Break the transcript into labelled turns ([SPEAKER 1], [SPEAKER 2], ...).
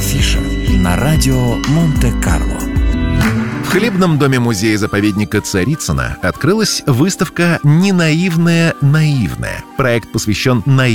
[SPEAKER 1] Афиша на радио Монте-Карло.
[SPEAKER 2] В хлебном доме музея-заповедника Царицына открылась выставка «Ненаивное наивное». Проект посвящен наивности